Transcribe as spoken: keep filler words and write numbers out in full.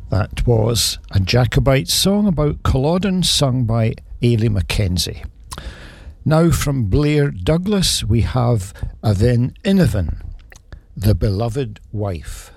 That was a Jacobite song about Culloden, sung by Ailey Mackenzie. Now from Blair Douglas we have Avin Inavan, The Beloved Wife.